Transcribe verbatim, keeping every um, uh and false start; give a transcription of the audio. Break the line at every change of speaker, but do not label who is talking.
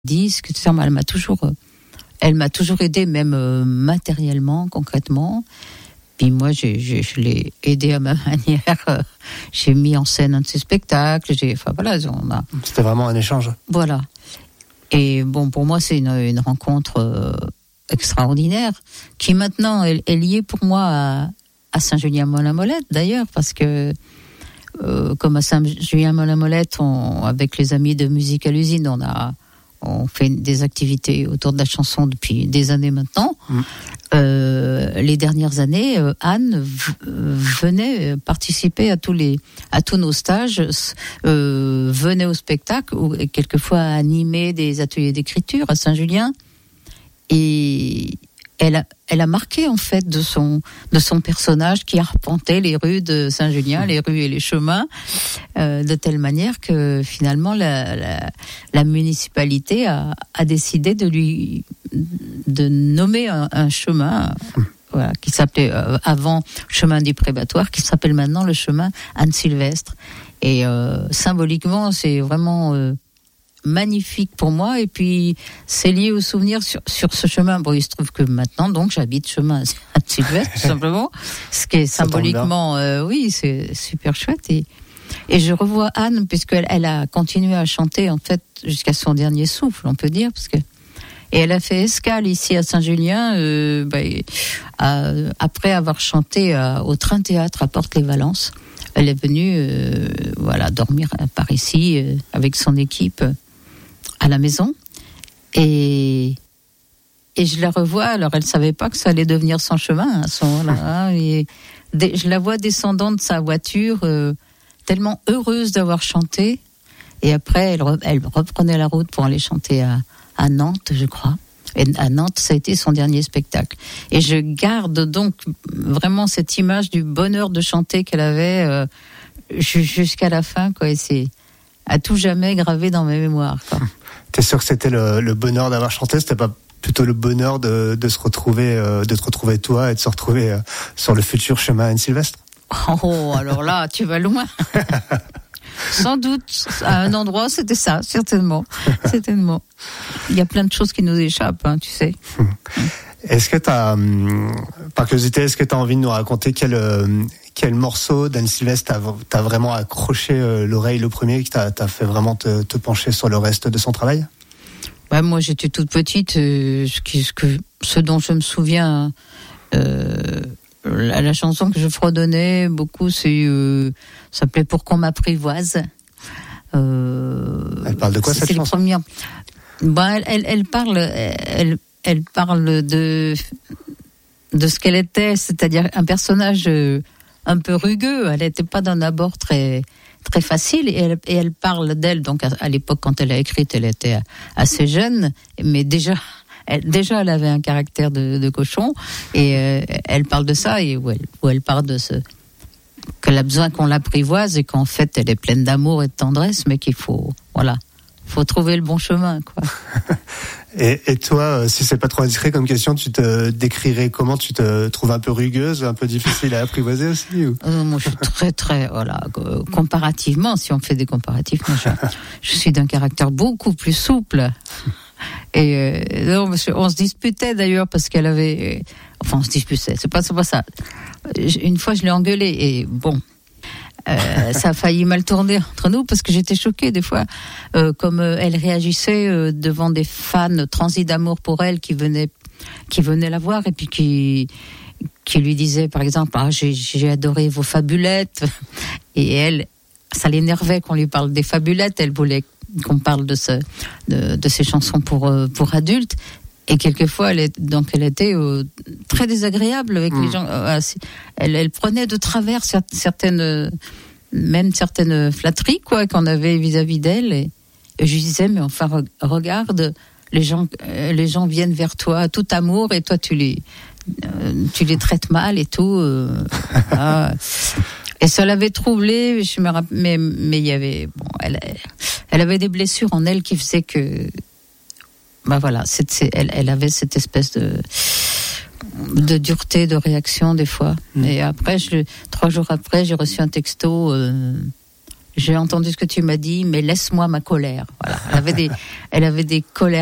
disques, tout ça. Elle m'a toujours, elle m'a toujours aidée, même euh, matériellement, concrètement. Puis moi, j'ai, j'ai, je l'ai aidée à ma manière. J'ai mis en scène un de ses spectacles. J'ai, enfin voilà, on a.
C'était vraiment un échange.
Voilà. Et bon, pour moi, c'est une, une rencontre euh, extraordinaire qui maintenant est, est liée pour moi à, à Saint-Julien-Molin-Molette, d'ailleurs, parce que euh, comme à Saint-Julien-Molin-Molette, on, avec les amis de Musique à l'usine, on a on fait des activités autour de la chanson depuis des années maintenant. Mmh. Euh, les dernières années, euh, Anne v- venait participer à tous les, à tous nos stages, euh, venait au spectacle ou quelquefois animer des ateliers d'écriture à Saint-Julien. Et elle a, elle a marqué en fait de son, de son personnage qui arpentait les rues de Saint-Julien, mmh. les rues et les chemins, euh, de telle manière que finalement la, la, la municipalité a, a décidé de lui, de nommer un, un chemin, mmh. voilà, qui s'appelait euh, avant chemin des Prébattoirs, qui s'appelle maintenant le chemin Anne-Sylvestre. Et euh, symboliquement, c'est vraiment euh, magnifique pour moi, et puis c'est lié au souvenir sur, sur ce chemin. Bon, il se trouve que maintenant, donc, j'habite chemin à Sylvestre, tout simplement, ce qui est ça symboliquement, euh, oui, c'est super chouette. Et, et je revois Anne, puisqu'elle elle a continué à chanter, en fait, jusqu'à son dernier souffle, on peut dire, parce que, et elle a fait escale ici à Saint-Julien, euh, bah, à, après avoir chanté à, au Train Théâtre à Porte-les-Valences. Elle est venue, euh, voilà, dormir par ici, euh, avec son équipe, à la maison, et et je la revois. Alors elle savait pas que ça allait devenir son chemin à ce moment-là. Et de, je la vois descendant de sa voiture, euh, tellement heureuse d'avoir chanté. Et après, elle, re, elle reprenait la route pour aller chanter à, à Nantes, je crois. Et à Nantes, ça a été son dernier spectacle. Et je garde donc vraiment cette image du bonheur de chanter qu'elle avait euh, jusqu'à la fin, quoi. Et c'est à tout jamais gravé dans ma mémoire, quoi.
T'es sûr que c'était le, le bonheur d'avoir chanté? C'était pas plutôt le bonheur de, de se retrouver, euh, de te retrouver toi et de se retrouver euh, sur le futur chemin Anne-Sylvestre?
Oh, alors là, tu vas loin. Sans doute, à un endroit, c'était ça, certainement. Certainement. Il y a plein de choses qui nous échappent, hein, tu sais.
Est-ce que t'as, par curiosité, est-ce que t'as envie de nous raconter quel, quel morceau d'Anne-Sylvestre t'a, t'a vraiment accroché l'oreille le premier, qui t'a, t'a fait vraiment te, te pencher sur le reste de son travail?
Ouais, moi, j'étais toute petite. Euh, ce, qui, ce, que, ce dont je me souviens, euh, la, la chanson que je fredonnais beaucoup, c'est, euh, ça s'appelait Pour qu'on m'apprivoise.
Euh, elle parle de quoi, cette
c'est
chanson?
les premières. Ben, elle, elle, elle parle, elle, elle parle de de ce qu'elle était, c'est-à-dire un personnage un peu rugueux. Elle n'était pas d'un abord très très facile, et elle, et elle parle d'elle. Donc à, à l'époque, quand elle a écrit, elle était assez jeune, mais déjà. Elle, déjà, elle avait un caractère de, de cochon, et euh, elle parle de ça, et où elle, où elle parle de ce qu'elle a besoin qu'on l'apprivoise, et qu'en fait, elle est pleine d'amour et de tendresse, mais qu'il faut, voilà, faut trouver le bon chemin, quoi.
et, et toi, si c'est pas trop indiscret comme question, tu te décrirais comment? Tu te trouves un peu rugueuse, un peu difficile à apprivoiser aussi, ou?
euh, Moi, je suis très, très, voilà, comparativement, si on fait des comparatifs, moi, je, je suis d'un caractère beaucoup plus souple. Et euh, non, on se disputait d'ailleurs parce qu'elle avait, enfin on se disputait, c'est pas, c'est pas ça. Une fois je l'ai engueulée, et bon, euh, ça a failli mal tourner entre nous, parce que j'étais choquée des fois, euh, comme euh, elle réagissait euh, devant des fans transis d'amour pour elle qui venaient, qui venaient la voir, et puis qui qui lui disaient par exemple, ah, j'ai, j'ai adoré vos fabulettes, et elle, ça l'énervait qu'on lui parle des fabulettes, elle voulait qu'on parle de, ce, de, de ces chansons pour, pour adultes, et quelquefois elle, est, donc elle était euh, très désagréable avec mmh. les gens. Euh, elle, elle prenait de travers certaines, même certaines flatteries, quoi, qu'on avait vis-à-vis d'elle, et, et je lui disais, mais enfin re, regarde, les gens, euh, les gens viennent vers toi tout amour, et toi tu les, euh, tu les traites mal et tout. Euh, voilà. Et ça l'avait troublée, je me rappelle, mais mais il y avait, bon, elle, elle avait des blessures en elle qui faisaient que, bah voilà, c'est, c'est, elle, elle avait cette espèce de de dureté, de réaction des fois. Mmh. Et après, je, trois jours après, j'ai reçu un texto euh, j'ai entendu ce que tu m'as dit, mais laisse-moi ma colère. Voilà. Elle avait des, elle avait des colères